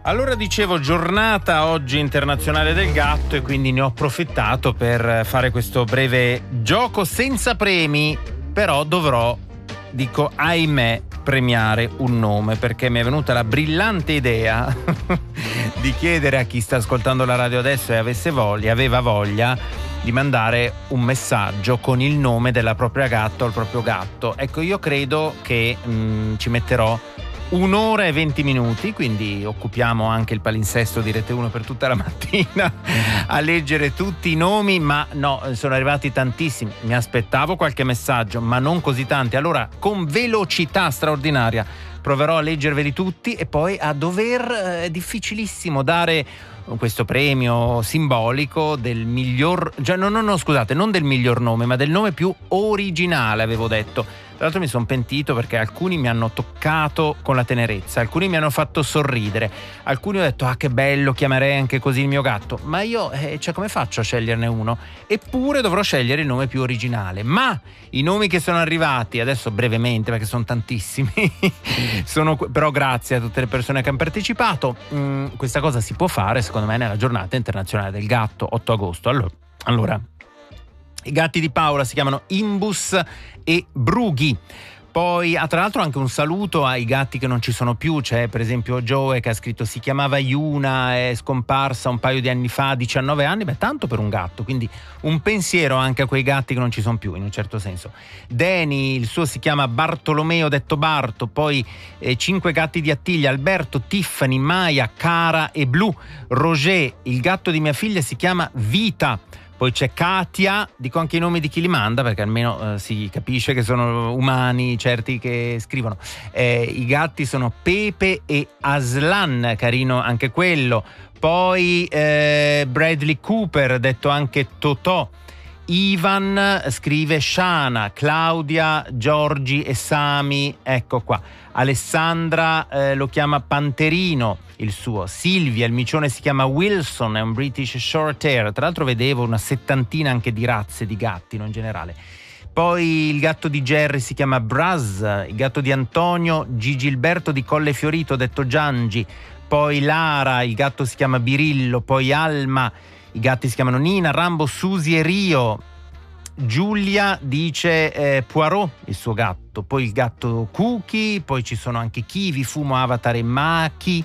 Allora dicevo, giornata oggi internazionale del gatto e quindi ne ho approfittato per fare questo breve gioco senza premi, però dovrò, dico ahimè, premiare un nome perché mi è venuta la brillante idea di chiedere a chi sta ascoltando la radio adesso e aveva voglia di mandare un messaggio con il nome della propria gatta o il proprio gatto. Ecco, io credo che ci metterò 1 ora e 20 minuti, quindi occupiamo anche il palinsesto di Rete 1 per tutta la mattina a leggere tutti i nomi, ma no, sono arrivati tantissimi. Mi aspettavo qualche messaggio, ma non così tanti. Allora, con velocità straordinaria, proverò a leggerveli tutti e poi è difficilissimo dare questo premio simbolico del miglior, scusate, non del miglior nome, ma del nome più originale, avevo detto. Tra l'altro mi sono pentito perché alcuni mi hanno toccato con la tenerezza, alcuni mi hanno fatto sorridere, alcuni ho detto che bello, chiamerei anche così il mio gatto, ma io come faccio a sceglierne uno? Eppure dovrò scegliere il nome più originale. Ma i nomi che sono arrivati adesso brevemente, perché sono tantissimi però grazie a tutte le persone che hanno partecipato. Questa cosa si può fare secondo me nella giornata internazionale del gatto, 8 agosto. Allora, i gatti di Paola si chiamano Imbus e Brughi. Poi tra l'altro anche un saluto ai gatti che non ci sono più. C'è per esempio Joe che ha scritto si chiamava Yuna, è scomparsa un paio di anni fa, 19 anni, tanto per un gatto, quindi un pensiero anche a quei gatti che non ci sono più in un certo senso. Danny, il suo si chiama Bartolomeo detto Barto. Poi 5 gatti di Attiglia: Alberto, Tiffany, Maya, Cara e Blu. Roger, il gatto di mia figlia, si chiama Vita. Poi c'è Katia, dico anche i nomi di chi li manda perché almeno si capisce che sono umani certi che scrivono. I gatti sono Pepe e Aslan, carino anche quello. Poi Bradley Cooper, detto anche Totò. Ivan scrive Shana, Claudia, Giorgi e Sami, ecco qua. Alessandra lo chiama Panterino, il suo. Silvia, il micione si chiama Wilson, è un British Short Hair. Tra l'altro vedevo una 70 anche di razze di gatti, non in generale. Poi il gatto di Jerry si chiama Braz, il gatto di Antonio, Gigilberto di Colle Fiorito, detto Giangi. Poi Lara, il gatto si chiama Birillo. Poi Alma, i gatti si chiamano Nina, Rambo, Susi e Rio. Giulia dice Poirot, il suo gatto. Poi il gatto Cookie. Poi ci sono anche Kiwi, Fumo, Avatar e maschi.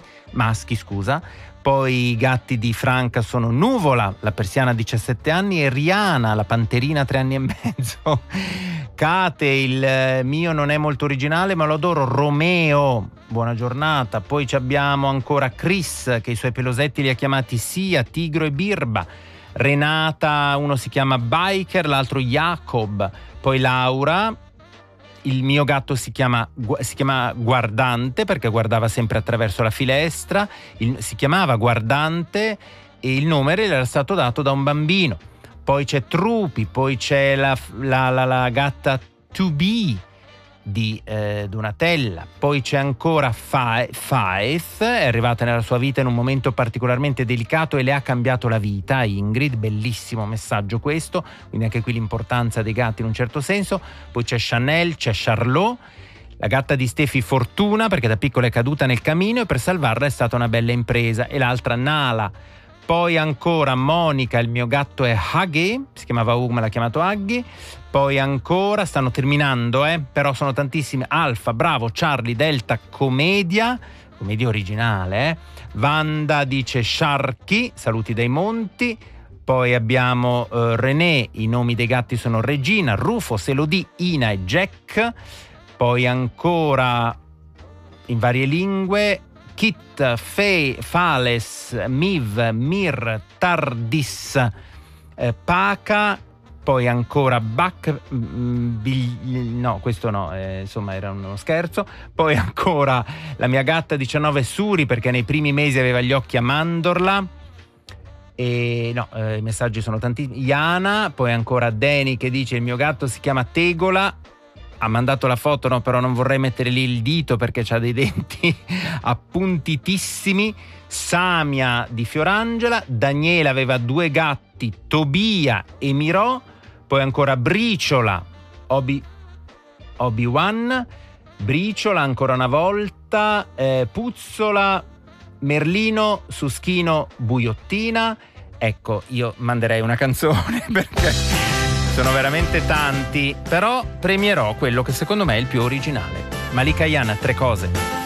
Poi i gatti di Franca sono Nuvola, la persiana 17 anni, e Rihanna, la panterina 3 anni e mezzo. Kate, il mio non è molto originale ma lo adoro, Romeo, buona giornata. Poi abbiamo ancora Chris, che i suoi pelosetti li ha chiamati Sia, Tigro e Birba. Renata, uno si chiama Biker, l'altro Jacob. Poi Laura, il mio gatto si chiama Guardante perché guardava sempre attraverso la finestra, si chiamava Guardante e il nome era stato dato da un bambino. Poi c'è Trupi, poi c'è la gatta To Be di Donatella. Poi c'è ancora Faith, è arrivata nella sua vita in un momento particolarmente delicato e le ha cambiato la vita. Ingrid, bellissimo messaggio questo, quindi anche qui l'importanza dei gatti in un certo senso. Poi c'è Chanel, c'è Charlot, la gatta di Stefi Fortuna perché da piccola è caduta nel camino e per salvarla è stata una bella impresa, e l'altra Nala. Poi ancora Monica, il mio gatto è Huggy, si chiamava Hugh ma l'ha chiamato Huggy. Poi ancora, stanno terminando però sono tantissime. Alfa, Bravo, Charlie, Delta, Commedia originale. Wanda dice Sharky, saluti dai monti. Poi abbiamo René, i nomi dei gatti sono Regina, Rufus, Elodie, Ina e Jack. Poi ancora in varie lingue Kit, Fales, Miv, Mir, Tardis, Paca. Poi ancora Buck, no, questo no, insomma era uno scherzo. Poi ancora la mia gatta 19 Suri perché nei primi mesi aveva gli occhi a mandorla. E no, i messaggi sono tanti. Iana, poi ancora Danny che dice il mio gatto si chiama Tegola. Ha mandato la foto, no, però non vorrei mettere lì il dito perché c'ha dei denti appuntitissimi. Samia di Fiorangela. Daniela aveva 2 gatti, Tobia e Mirò. Poi ancora Briciola, Obi-Wan, Briciola ancora una volta, Puzzola, Merlino, Suschino, Buiottina. Ecco, io manderei una canzone perché sono veramente tanti, però premierò quello che secondo me è il più originale. Malika Ayane, Tre cose.